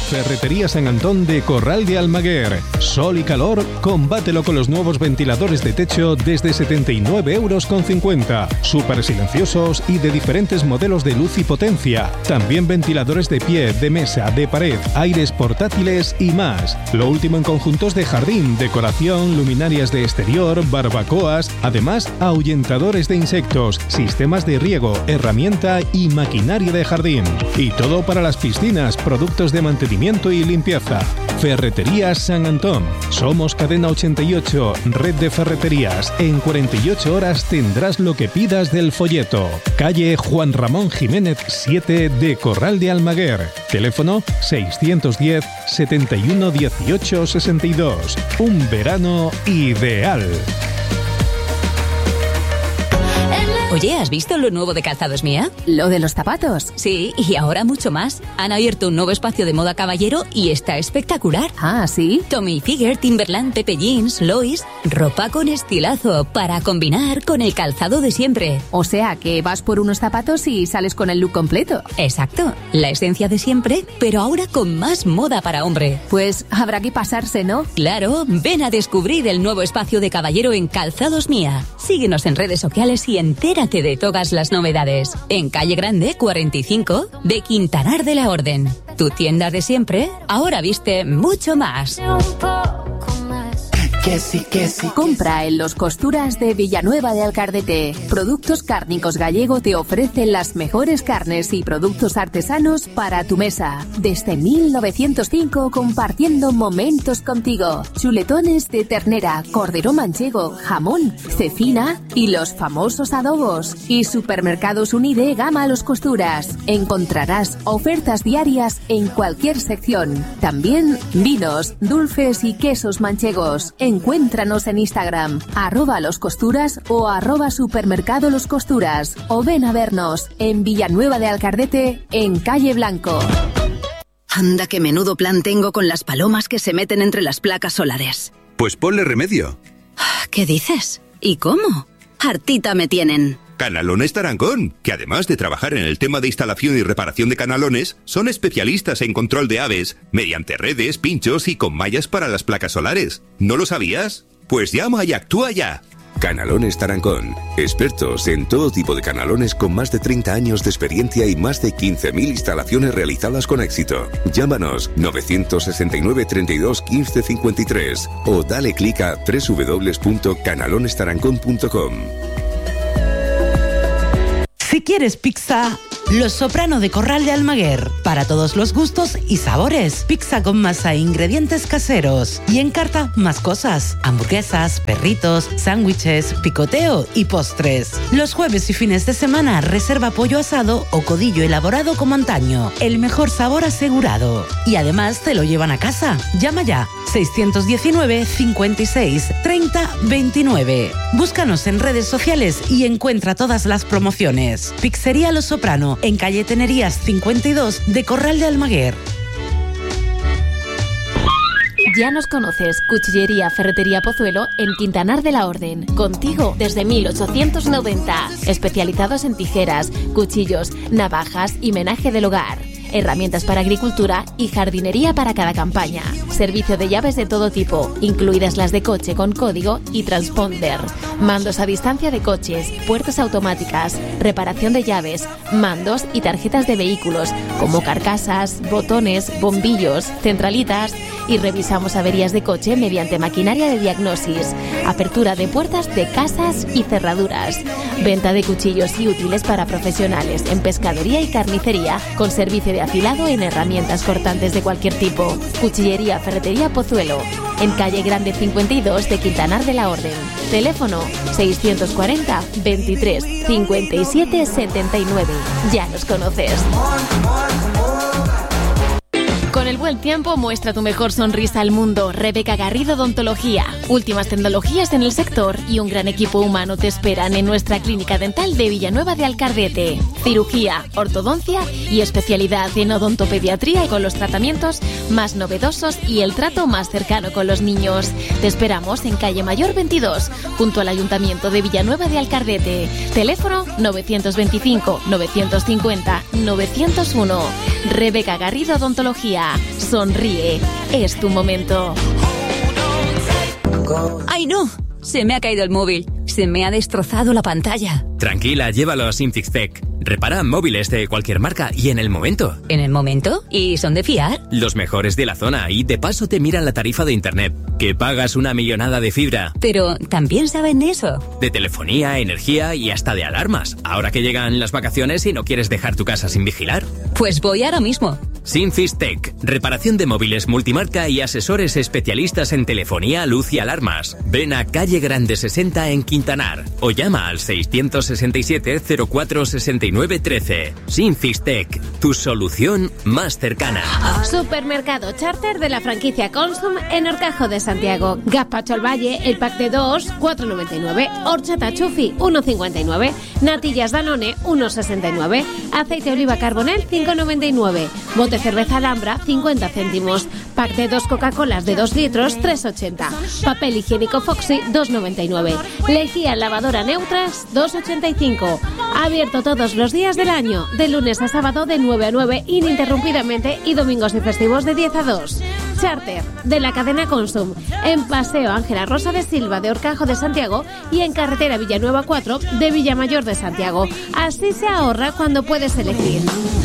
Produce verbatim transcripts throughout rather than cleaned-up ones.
Ferretería San Antón de Corral de Almaguer. Sol y calor, combátelo con los nuevos ventiladores de techo desde setenta y nueve euros con cincuenta. Súper silenciosos y de diferentes modelos de luz y potencia. También ventiladores de pie, de mesa, de pared, aires portátiles y más. Lo último en conjuntos de jardín, decoración, luminarias de exterior, barbacoas, además ahuyentadores de insectos, sistemas de riego, herramienta y maquinaria de jardín. Y todo para las piscinas, productos de mantenimiento y limpieza. Ferreterías San Antón. Somos Cadena ochenta y ocho, red de ferreterías. En cuarenta y ocho horas tendrás lo que pidas del folleto. Calle Juan Ramón Jiménez siete de Corral de Almaguer. Teléfono seiscientos diez, setenta y uno, dieciocho, sesenta y dos. Un verano ideal. Oye, ¿has visto lo nuevo de Calzados Mía? ¿Lo de los zapatos? Sí, y ahora mucho más. Han abierto un nuevo espacio de moda caballero y está espectacular. Ah, ¿sí? Tommy Hilfiger, Timberland, Pepe Jeans, Lois... Ropa con estilazo para combinar con el calzado de siempre. O sea, que vas por unos zapatos y sales con el look completo. Exacto. La esencia de siempre, pero ahora con más moda para hombre. Pues habrá que pasarse, ¿no? Claro. Ven a descubrir el nuevo espacio de caballero en Calzados Mía. Síguenos en redes sociales y entérate de todas las novedades. En Calle Grande cuarenta y cinco de Quintanar de la Orden. Tu tienda de siempre ahora viste mucho más. Que sí, que sí, que Compra en Los Costuras de Villanueva de Alcardete. Productos Cárnicos Gallego te ofrecen las mejores carnes y productos artesanos para tu mesa. Desde mil novecientos cinco compartiendo momentos contigo. Chuletones de ternera, cordero manchego, jamón, cecina y los famosos adobos. Y Supermercados Unide gama Los Costuras. Encontrarás ofertas diarias en cualquier sección. También vinos, dulces y quesos manchegos. Encuéntranos en Instagram, arroba Los Costuras o arroba Supermercado Los Costuras. O ven a vernos en Villanueva de Alcardete, en Calle Blanco. Anda, qué menudo plan tengo con las palomas que se meten entre las placas solares. Pues ponle remedio. ¿Qué dices? ¿Y cómo? Hartita me tienen. Canalones Tarancón, que además de trabajar en el tema de instalación y reparación de canalones, son especialistas en control de aves, mediante redes, pinchos y con mallas para las placas solares. ¿No lo sabías? Pues llama y actúa ya. Canalones Tarancón, expertos en todo tipo de canalones con más de treinta años de experiencia y más de quince mil instalaciones realizadas con éxito. Llámanos nueve seis nueve, treinta y dos, quince cincuenta y tres o dale clic a doble u doble u doble u punto canalones tarancón punto com. Si quieres pizza, Los Soprano de Corral de Almaguer. Para todos los gustos y sabores. Pizza con masa e ingredientes caseros. Y en carta, más cosas. Hamburguesas, perritos, sándwiches, picoteo y postres. Los jueves y fines de semana, reserva pollo asado o codillo elaborado como antaño. El mejor sabor asegurado. Y además te lo llevan a casa. Llama ya. seiscientos diecinueve, cincuenta y seis, treinta, veintinueve. Búscanos en redes sociales y encuentra todas las promociones. Pizzería Los Soprano, en calle Tenerías cincuenta y dos de Corral de Almaguer. Ya nos conoces, Cuchillería Ferretería Pozuelo en Quintanar de la Orden. Contigo desde mil ochocientos noventa. Especializados en tijeras, cuchillos, navajas y menaje del hogar. Herramientas para agricultura y jardinería para cada campaña. Servicio de llaves de todo tipo, incluidas las de coche con código y transponder. Mandos a distancia de coches, puertas automáticas, reparación de llaves, mandos y tarjetas de vehículos, como carcasas, botones, bombillos, centralitas. Y revisamos averías de coche mediante maquinaria de diagnosis. Apertura de puertas de casas y cerraduras. Venta de cuchillos y útiles para profesionales en pescadería y carnicería, con servicio de afilado en herramientas cortantes de cualquier tipo. Cuchillería Ferretería Pozuelo, en calle Grande cincuenta y dos de Quintanar de la Orden. Teléfono seiscientos cuarenta, veintitrés, cincuenta y siete, setenta y nueve. Ya nos conoces. Con el buen tiempo muestra tu mejor sonrisa al mundo. Rebeca Garrido Odontología. Últimas tecnologías en el sector y un gran equipo humano te esperan en nuestra clínica dental de Villanueva de Alcardete. Cirugía, ortodoncia y especialidad en odontopediatría con los tratamientos más novedosos y el trato más cercano con los niños. Te esperamos en calle Mayor veintidós, junto al Ayuntamiento de Villanueva de Alcardete. Teléfono novecientos veinticinco, novecientos cincuenta, novecientos uno. Rebeca Garrido Odontología. Sonríe. Es tu momento. ¡Ay, no! Se me ha caído el móvil. Se me ha destrozado la pantalla. Tranquila, llévalo a Simfixtech. Repara móviles de cualquier marca y en el momento. ¿En el momento? ¿Y son de fiar? Los mejores de la zona y de paso te miran la tarifa de internet. Que pagas una millonada de fibra. Pero, ¿también saben de eso? De telefonía, energía y hasta de alarmas. Ahora que llegan las vacaciones y no quieres dejar tu casa sin vigilar. Pues voy ahora mismo. Simfixtech. Reparación de móviles multimarca y asesores especialistas en telefonía, luz y alarmas. Ven a Calle Grande sesenta en Quintanar o llama al seiscientos sesenta y siete cero cuatro sesenta y nueve trece. Simfixtech, tu solución más cercana. Supermercado Charter de la franquicia Consum en Horcajo de Santiago. Gazpacho al Valle, el pack de dos, cuatro noventa y nueve. Horchata Chufi, uno cincuenta y nueve. Natillas Danone, uno sesenta y nueve. Aceite oliva Carbonell, cinco noventa y nueve. Bote cerveza Alhambra, cincuenta céntimos. Pack de dos Coca-Colas de dos litros, tres ochenta. Papel higiénico Foxy, dos noventa y nueve. Lejía lavadora Neutras, dos ochenta y cinco. Abierto todos los días del año, de lunes a sábado de nueve a nueve ininterrumpidamente y domingos y festivos de diez a dos. Charter, de la cadena Consum, en Paseo Ángela Rosa de Silva de Horcajo de Santiago y en Carretera Villanueva cuatro de Villamayor de Santiago. Así se ahorra cuando puedes elegir.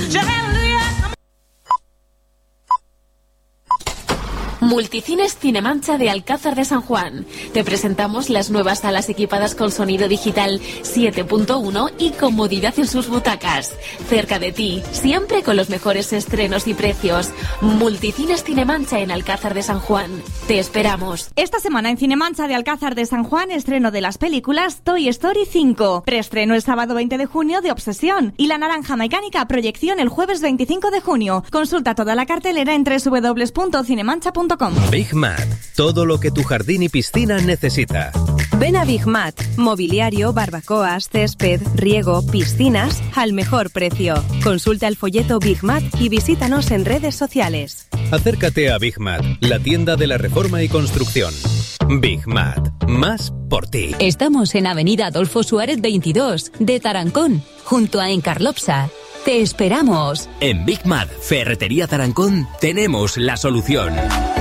Multicines Cinemancha de Alcázar de San Juan. Te presentamos las nuevas salas equipadas con sonido digital siete punto uno y comodidad en sus butacas. Cerca de ti, siempre con los mejores estrenos y precios. Multicines Cinemancha en Alcázar de San Juan. Te esperamos. Esta semana en Cinemancha de Alcázar de San Juan, estreno de las películas Toy Story cinco. Preestreno el sábado veinte de junio de Obsesión. Y La Naranja Mecánica, proyección el jueves veinticinco de junio. Consulta toda la cartelera en doble u doble u doble u punto cinemancha punto com. Big Mat, todo lo que tu jardín y piscina necesita. Ven a Big Mat, mobiliario, barbacoas, césped, riego, piscinas, al mejor precio. Consulta el folleto Big Mat y visítanos en redes sociales. Acércate a Big Mat, la tienda de la reforma y construcción. Big Mat, más por ti. Estamos en Avenida Adolfo Suárez veintidós, de Tarancón, junto a Encarlopsa. Te esperamos. En Big Mat, Ferretería Tarancón, tenemos la solución.